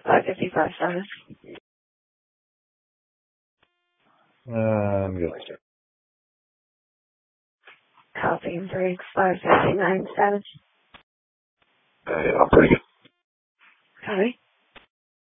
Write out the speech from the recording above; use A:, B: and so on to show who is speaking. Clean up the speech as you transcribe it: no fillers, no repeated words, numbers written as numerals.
A: 555 status.
B: I'm good.
A: Copy and brakes, 559 status.
B: Yeah, pretty good.
A: Copy.